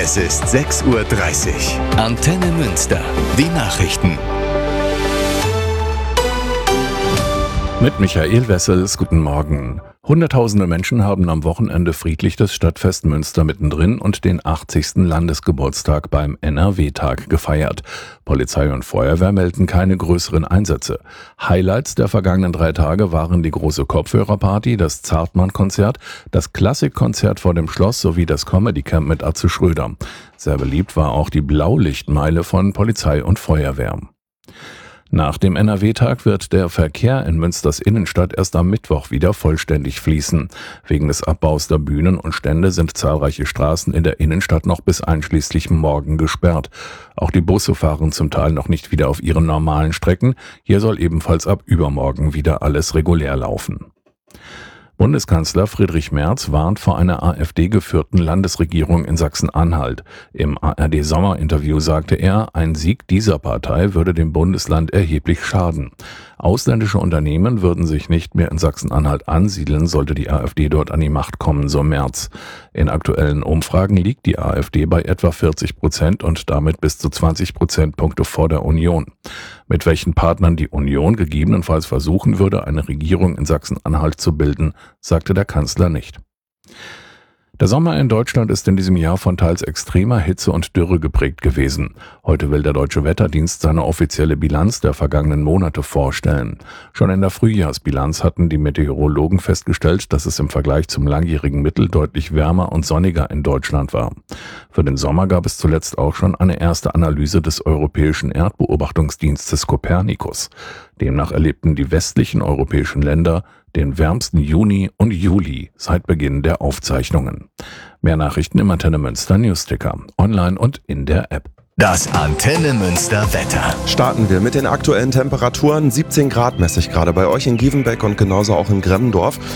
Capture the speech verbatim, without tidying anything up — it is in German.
Es ist sechs Uhr dreißig. Antenne Münster. Die Nachrichten. Mit Michael Wessels, guten Morgen. Hunderttausende Menschen haben am Wochenende friedlich das Stadtfest Münster mittendrin und den achtzigsten Landesgeburtstag beim N R W-Tag gefeiert. Polizei und Feuerwehr melden keine größeren Einsätze. Highlights der vergangenen drei Tage waren die große Kopfhörerparty, das Zartmann-Konzert, das Klassikkonzert vor dem Schloss sowie das Comedy-Camp mit Atze Schröder. Sehr beliebt war auch die Blaulichtmeile von Polizei und Feuerwehr. Nach dem N R W-Tag wird der Verkehr in Münsters Innenstadt erst am Mittwoch wieder vollständig fließen. Wegen des Abbaus der Bühnen und Stände sind zahlreiche Straßen in der Innenstadt noch bis einschließlich morgen gesperrt. Auch die Busse fahren zum Teil noch nicht wieder auf ihren normalen Strecken. Hier soll ebenfalls ab übermorgen wieder alles regulär laufen. Bundeskanzler Friedrich Merz warnt vor einer AfD-geführten Landesregierung in Sachsen-Anhalt. Im A R D-Sommerinterview sagte er, ein Sieg dieser Partei würde dem Bundesland erheblich schaden. Ausländische Unternehmen würden sich nicht mehr in Sachsen-Anhalt ansiedeln, sollte die AfD dort an die Macht kommen, so Merz. In aktuellen Umfragen liegt die AfD bei etwa vierzig Prozent und damit bis zu zwanzig Prozentpunkte vor der Union. Mit welchen Partnern die Union gegebenenfalls versuchen würde, eine Regierung in Sachsen-Anhalt zu bilden, sagte der Kanzler nicht. Der Sommer in Deutschland ist in diesem Jahr von teils extremer Hitze und Dürre geprägt gewesen. Heute will der Deutsche Wetterdienst seine offizielle Bilanz der vergangenen Monate vorstellen. Schon in der Frühjahrsbilanz hatten die Meteorologen festgestellt, dass es im Vergleich zum langjährigen Mittel deutlich wärmer und sonniger in Deutschland war. Für den Sommer gab es zuletzt auch schon eine erste Analyse des Europäischen Erdbeobachtungsdienstes Copernicus. Demnach erlebten die westlichen europäischen Länder den wärmsten Juni und Juli seit Beginn der Aufzeichnungen. Mehr Nachrichten im Antenne Münster Newsticker, online und in der App. Das Antenne Münster Wetter. Starten wir mit den aktuellen Temperaturen. siebzehn Grad messe ich gerade bei euch in Gievenbeck und genauso auch in Gremmendorf.